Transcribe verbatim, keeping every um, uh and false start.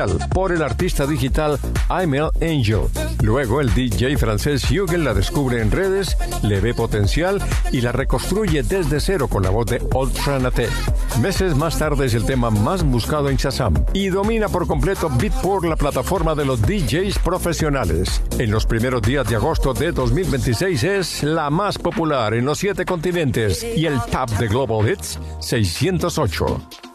por el artista digital Aimel Angel. Luego el D J francés Huguel la descubre en redes, le ve potencial y la reconstruye desde cero con la voz de Ultra Naté. Meses más tarde es el tema más buscado en Shazam y domina por completo Beatport, la plataforma de los D Js profesionales. En los primeros días de agosto de dos mil veintiséis es la más popular en los siete continentes y el top de Global Hits seiscientos ocho.